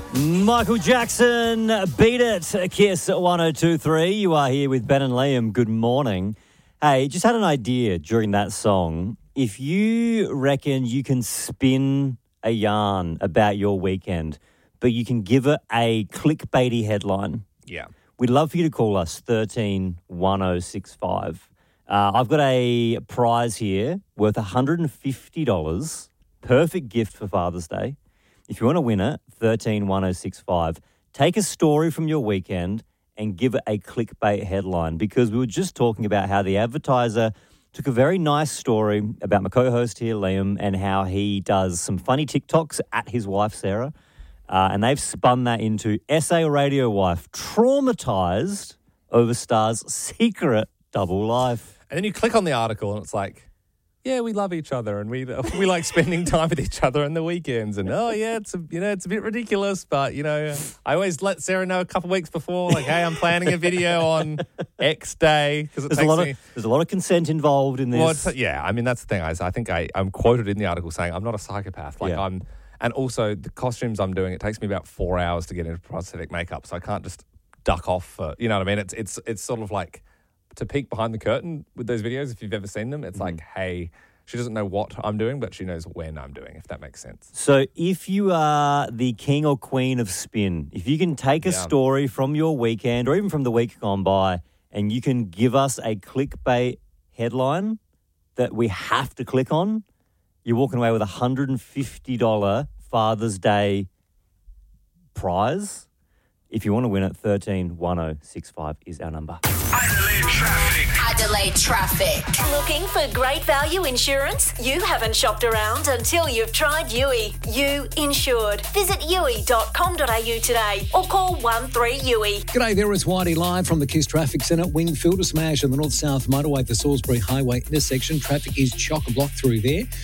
Michael Jackson, Beat It, Kiss 102.3. You are here with Ben and Liam. Good morning. Hey, just had an idea during that song. If you reckon you can spin a yarn about your weekend, but you can give it a clickbaity headline, we'd love for you to call us 131065. I've got a prize here worth $150. Perfect gift for Father's Day. If you want to win it, 131065. Take a story from your weekend and give it a clickbait headline, because we were just talking about how the advertiser took a very nice story about my co-host here, Liam, and how he does some funny TikToks at his wife, Sarah, and they've spun that into SA Radio wife traumatised over star's secret double life. And then you click on the article and it's like, yeah, we love each other and we like spending time with each other on the weekends. And it's a bit ridiculous, but I always let Sarah know a couple of weeks before, like, hey, I'm planning a video on X day, because there's a lot of consent involved in this. Well, I mean, that's the thing. I think I'm quoted in the article saying I'm not a psychopath. And also the costumes I'm doing, it takes me about 4 hours to get into prosthetic makeup, so I can't just duck off. You know what I mean? It's sort of like, to peek behind the curtain with those videos, if you've ever seen them, it's like, hey, she doesn't know what I'm doing, but she knows when I'm doing, if that makes sense. So if you are the king or queen of spin, if you can take a story from your weekend or even from the week gone by and you can give us a clickbait headline that we have to click on, you're walking away with a $150 Father's Day prize. If you want to win it, 131065 is our number. Adelaide Traffic. Looking for great value insurance? You haven't shopped around until you've tried Yui. You insured. Visit yui.com.au today or call 13-YUI. G'day there, it's Whitey live from the KISS Traffic Centre. Wingfield, a smash on the north-south motorway at the Salisbury Highway intersection. Traffic is chock-a-block through there.